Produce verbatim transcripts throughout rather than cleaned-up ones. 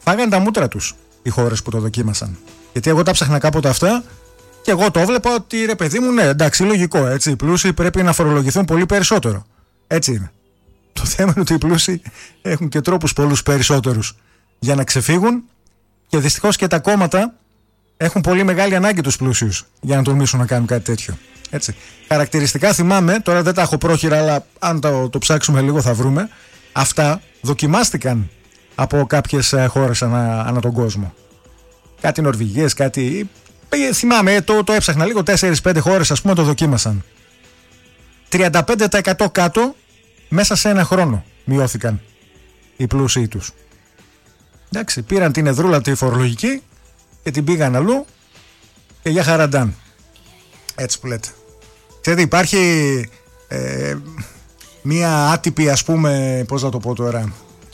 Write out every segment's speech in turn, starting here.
φάγανε τα μούτρα τους οι χώρες που το δοκίμασαν. Γιατί εγώ τα ψάχνα κάποτε αυτά και εγώ το έβλεπα ότι ρε παιδί μου, ναι, εντάξει, λογικό. Έτσι, οι πλούσιοι πρέπει να φορολογηθούν πολύ περισσότερο. Έτσι είναι. Το θέμα είναι ότι οι πλούσιοι έχουν και τρόπους πολλούς περισσότερους για να ξεφύγουν και δυστυχώς και τα κόμματα έχουν πολύ μεγάλη ανάγκη τους πλούσιους για να τολμήσουν να κάνουν κάτι τέτοιο. Έτσι. Χαρακτηριστικά θυμάμαι, τώρα δεν τα έχω πρόχειρα, αλλά αν το, το ψάξουμε λίγο θα βρούμε. Αυτά δοκιμάστηκαν από κάποιες χώρες ανά, ανά τον κόσμο. Κάτι Νορβηγίες, κάτι. Θυμάμαι, το, το έψαχνα λίγο. τέσσερις πέντε χώρες, ας πούμε, το δοκίμασαν. τριάντα πέντε τοις εκατό κάτω μέσα σε ένα χρόνο μειώθηκαν οι πλούσιοι τους. Εντάξει, πήραν την εδρούλα τη φορολογική και την πήγαν αλλού και για χαραντάν. Έτσι που λέτε. Ξέρετε, υπάρχει ε, μία άτυπη, ας πούμε, πώς να το πω τώρα,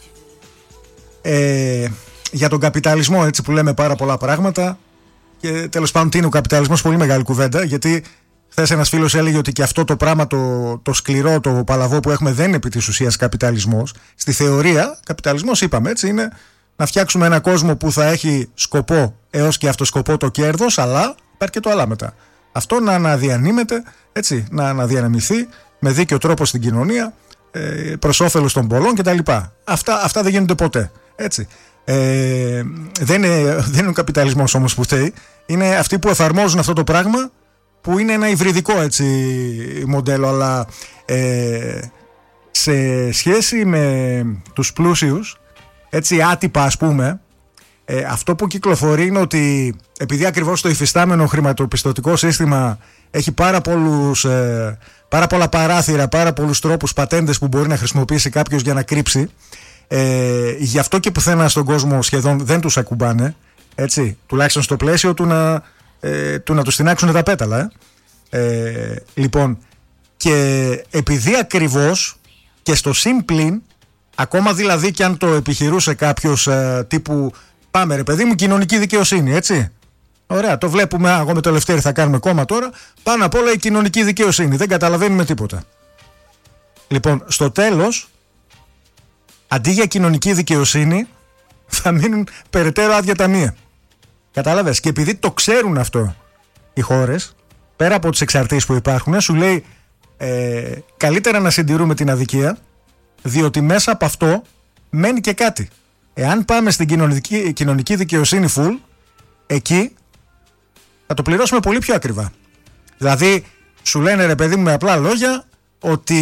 ε, για τον καπιταλισμό, έτσι που λέμε πάρα πολλά πράγματα και τέλος πάντων τι είναι ο καπιταλισμός, πολύ μεγάλη κουβέντα, γιατί χθες ένας φίλος έλεγε ότι και αυτό το πράγμα το, το σκληρό, το παλαβό που έχουμε δεν είναι επί της ουσίας καπιταλισμός. Στη θεωρία, καπιταλισμός είπαμε, έτσι, είναι να φτιάξουμε ένα κόσμο που θα έχει σκοπό έως και αυτό σκοπό το κέρδος, αλλά υπάρχει και το αλλά μετά. Αυτό να αναδιανύμεται, έτσι, να αναδιανεμηθεί με δίκαιο τρόπο στην κοινωνία, ε, προς όφελος των πολλών κτλ. Αυτά, αυτά δεν γίνονται ποτέ. Έτσι. Ε, δεν, είναι, δεν είναι ο καπιταλισμός όμως που φταίει. Είναι αυτοί που εφαρμόζουν αυτό το πράγμα, που είναι ένα υβριδικό, έτσι, μοντέλο, αλλά ε, σε σχέση με τους πλούσιους, έτσι άτυπα ας πούμε, ε, αυτό που κυκλοφορεί είναι ότι επειδή ακριβώς το υφιστάμενο χρηματοπιστωτικό σύστημα έχει πάρα, πολλούς, ε, πάρα πολλά παράθυρα, πάρα πολλούς τρόπους, πατέντες που μπορεί να χρησιμοποιήσει κάποιος για να κρύψει, ε, γι' αυτό και πουθενά στον κόσμο σχεδόν δεν τους ακουμπάνε, έτσι, τουλάχιστον στο πλαίσιο του να, ε, του να τους τινάξουν τα πέταλα. Ε. Ε, λοιπόν, και επειδή ακριβώς και στο συμπλήν, ακόμα δηλαδή και αν το επιχειρούσε κάποιος ε, τύπου πάμε ρε παιδί μου κοινωνική δικαιοσύνη, έτσι. Ωραία, το βλέπουμε, εγώ με το Λευτέρη θα κάνουμε κόμμα τώρα. Πάνω απ' όλα η κοινωνική δικαιοσύνη, δεν καταλαβαίνουμε τίποτα. Λοιπόν, στο τέλος, αντί για κοινωνική δικαιοσύνη, θα μείνουν περαιτέρω άδεια ταμεία. Κατάλαβες, και επειδή το ξέρουν αυτό οι χώρες, πέρα από τις εξαρτήσεις που υπάρχουν, σου λέει ε, καλύτερα να συντηρούμε την αδικία, διότι μέσα από αυτό μένει και κάτι. Εάν πάμε στην κοινωνική, κοινωνική δικαιοσύνη full, εκεί θα το πληρώσουμε πολύ πιο ακριβά. Δηλαδή, σου λένε ρε παιδί μου με απλά λόγια ότι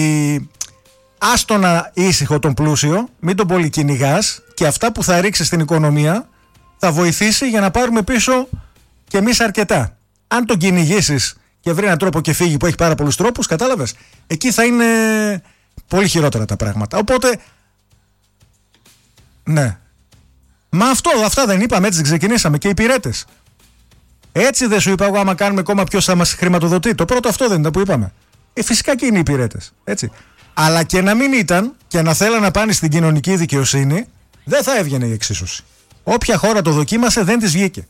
άστο να ήσυχο τον πλούσιο, μην τον πολυκυνηγάς και αυτά που θα ρίξει στην οικονομία θα βοηθήσει για να πάρουμε πίσω και εμείς αρκετά. Αν τον κυνηγήσεις και βρει έναν τρόπο και φύγει που έχει πάρα πολλούς τρόπους, κατάλαβες, εκεί θα είναι πολύ χειρότερα τα πράγματα. Οπότε, ναι. Μα αυτό, αυτά δεν είπαμε, έτσι ξεκινήσαμε και οι υπηρέτες. Έτσι δεν σου είπα εγώ, άμα κάνουμε κόμμα ποιος θα μας χρηματοδοτεί. Το πρώτο αυτό δεν είναι που είπαμε. Ε, φυσικά και είναι οι υπηρέτες. Έτσι. Αλλά και να μην ήταν και να θέλαν να πάνε στην κοινωνική δικαιοσύνη, δεν θα έβγαινε η εξίσωση. Όποια χώρα το δοκίμασε δεν της βγήκε.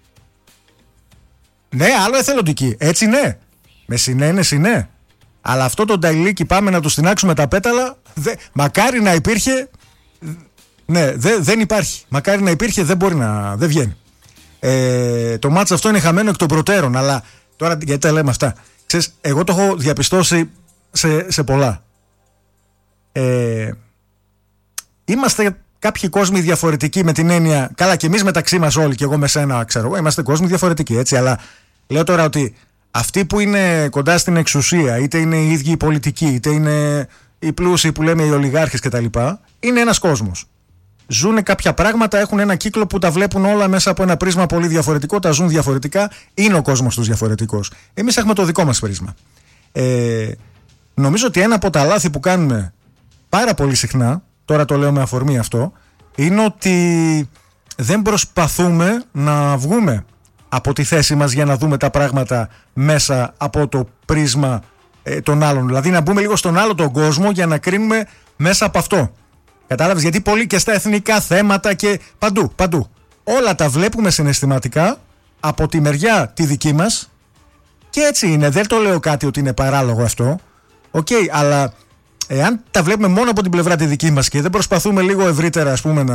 Ναι, άλλο εθελοντική. Έτσι ναι. Με συνένεση ναι. Αλλά αυτό το ταϊλίκι πάμε να του στινάξουμε τα πέταλα, δε, μακάρι να υπήρχε. Ναι, δε, δεν υπάρχει. Μακάρι να υπήρχε, δεν μπορεί να. Δεν βγαίνει. Ε, το μάτς αυτό είναι χαμένο εκ των προτέρων. Αλλά τώρα γιατί τα λέμε αυτά. Ξέρεις, εγώ το έχω διαπιστώσει σε, σε πολλά. Ε, είμαστε κάποιοι κόσμοι διαφορετικοί με την έννοια. Καλά, και εμείς μεταξύ μας όλοι, και εγώ με σένα, ξέρω εγώ, είμαστε κόσμοι διαφορετικοί, έτσι. Αλλά λέω τώρα ότι αυτοί που είναι κοντά στην εξουσία, είτε είναι οι ίδιοι οι πολιτικοί, είτε είναι οι πλούσιοι που λέμε οι ολιγάρχες κτλ., είναι ένας κόσμος. Ζούνε κάποια πράγματα, έχουν ένα κύκλο που τα βλέπουν όλα μέσα από ένα πρίσμα πολύ διαφορετικό, τα ζουν διαφορετικά, είναι ο κόσμος τους διαφορετικός. Εμείς έχουμε το δικό μας πρίσμα. Ε, νομίζω ότι ένα από τα λάθη που κάνουμε πάρα πολύ συχνά, τώρα το λέω με αφορμή αυτό, είναι ότι δεν προσπαθούμε να βγούμε από τη θέση μας για να δούμε τα πράγματα μέσα από το πρίσμα ε, των άλλων. Δηλαδή να μπούμε λίγο στον άλλο τον κόσμο για να κρίνουμε μέσα από αυτό. Κατάλαβες, γιατί πολύ και στα εθνικά θέματα και παντού, παντού. Όλα τα βλέπουμε συναισθηματικά από τη μεριά τη δική μας και έτσι είναι. Δεν το λέω κάτι ότι είναι παράλογο αυτό. Οκ, okay, αλλά εάν τα βλέπουμε μόνο από την πλευρά τη δική μας και δεν προσπαθούμε λίγο ευρύτερα, ας πούμε, να